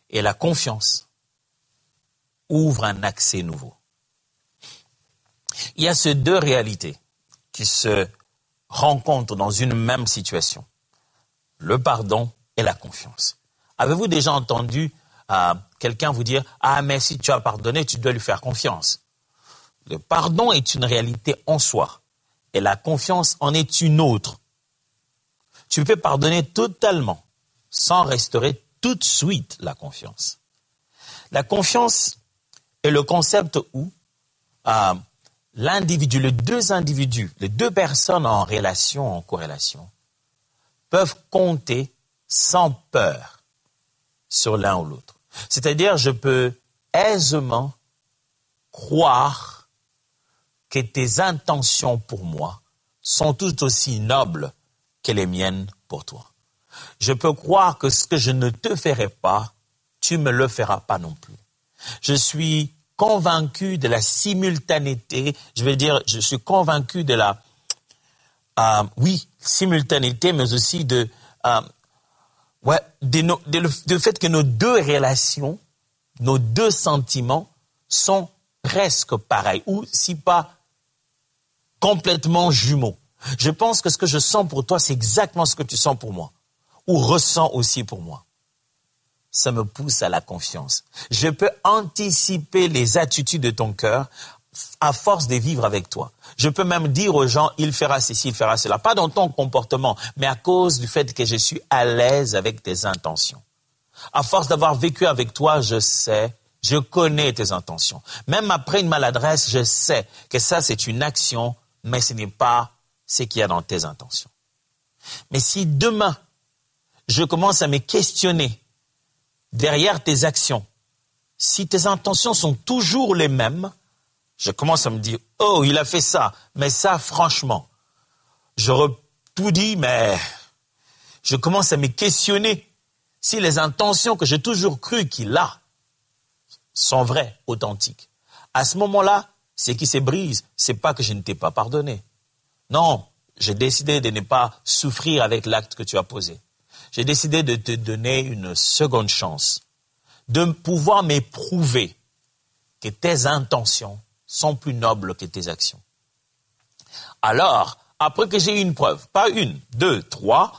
Et la confiance ouvre un accès nouveau. Il y a ces deux réalités qui se rencontrent dans une même situation. Le pardon et la confiance. Avez-vous déjà entendu quelqu'un vous dire « Ah, mais si tu as pardonné, tu dois lui faire confiance ». Le pardon est une réalité en soi et la confiance en est une autre. Tu peux pardonner totalement sans restaurer tout de suite la confiance. La confiance est le concept où l'individu, les deux personnes en relation, en corrélation, peuvent compter sans peur sur l'un ou l'autre. C'est-à-dire, je peux aisément croire que tes intentions pour moi sont tout aussi nobles que les miennes pour toi. Je peux croire que ce que je ne te ferai pas, tu ne me le feras pas non plus. Je suis convaincu de la simultanéité, je suis convaincu de la, simultanéité, mais aussi du fait que nos deux relations, nos deux sentiments sont presque pareils, ou si pas complètement jumeaux. Je pense que ce que je sens pour toi, c'est exactement ce que tu sens pour moi, ou ressens aussi pour moi. Ça me pousse à la confiance. Je peux anticiper les attitudes de ton cœur à force de vivre avec toi. Je peux même dire aux gens, il fera ceci, il fera cela. Pas dans ton comportement, mais à cause du fait que je suis à l'aise avec tes intentions. À force d'avoir vécu avec toi, je connais tes intentions. Même après une maladresse, je sais que ça, c'est une action, mais ce n'est pas ce qu'il y a dans tes intentions. Mais si demain, je commence à me questionner derrière tes actions, si tes intentions sont toujours les mêmes, je commence à me dire, oh, il a fait ça, mais ça, franchement, j'aurais tout dit, mais je commence à me questionner si les intentions que j'ai toujours cru qu'il a sont vraies, authentiques. À ce moment-là, ce qui se brise, c'est pas que je ne t'ai pas pardonné. Non, j'ai décidé de ne pas souffrir avec l'acte que tu as posé. J'ai décidé de te donner une seconde chance, de pouvoir m'éprouver que tes intentions sont plus nobles que tes actions. Alors, après que j'ai eu une preuve, pas une, deux, trois,